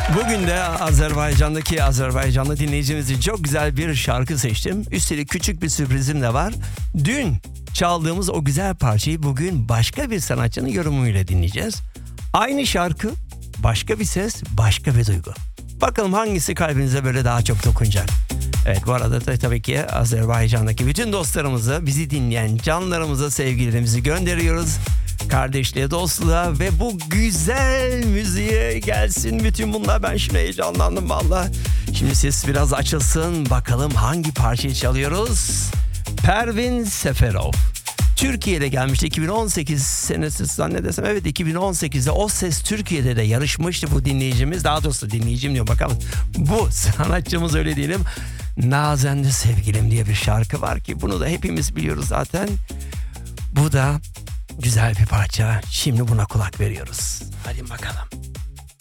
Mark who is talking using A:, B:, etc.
A: Bugün de Azerbaycan'daki Azerbaycanlı dinleyicimiz için çok güzel bir şarkı seçtim. Üstelik küçük bir sürprizim de var. Dün çaldığımız o güzel parçayı bugün başka bir sanatçının yorumuyla dinleyeceğiz. Aynı şarkı, başka bir ses, başka bir duygu. Bakalım hangisi kalbinize böyle daha çok dokunacak. Evet, bu arada da tabii ki Azerbaycan'daki bütün dostlarımıza, bizi dinleyen canlarımıza sevgilerimizi gönderiyoruz. Kardeşliğe, dostluğa ve bu güzel müziğe gelsin bütün bunlar. Ben şimdi heyecanlandım valla. Şimdi ses biraz açılsın, bakalım hangi parçayı çalıyoruz. Pervin Seferov. Türkiye'de gelmişti 2018 senesi zannedersem. Evet, 2018'de O Ses Türkiye'de de yarışmıştı bu dinleyicimiz. Daha doğrusu dinleyicim diyor, bakalım. Bu sanatçımız, öyle diyelim. Nazendi Sevgilim diye bir şarkı var ki bunu da hepimiz biliyoruz zaten. Bu da güzel bir parça. Şimdi buna kulak veriyoruz. Hadi bakalım.